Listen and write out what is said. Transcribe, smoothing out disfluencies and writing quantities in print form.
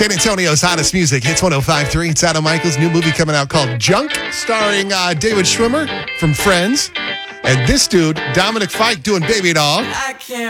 San Antonio's hottest music, Hits 105.3. It's Adam Michaels' new movie coming out called Junk, starring David Schwimmer from Friends. And this dude, Dominic Fike, doing Baby Doll. I can't